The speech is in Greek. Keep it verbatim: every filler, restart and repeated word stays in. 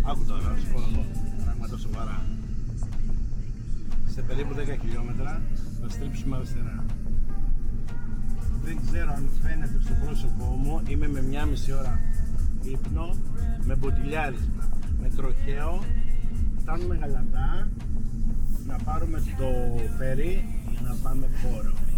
Άκου τώρα, να σου πω εγώ, πράγματα σοβαρά. Σε περίπου δέκα χιλιόμετρα θα στρίψουμε αριστερά. Δεν ξέρω αν φαίνεται στο πρόσωπό μου, είμαι με μια μισή ώρα ύπνο, με μποτιλιάρισμα, με τροχαίο. Φτάνουμε Γαλατά, να πάρουμε το φέρι για να πάμε Πόρο.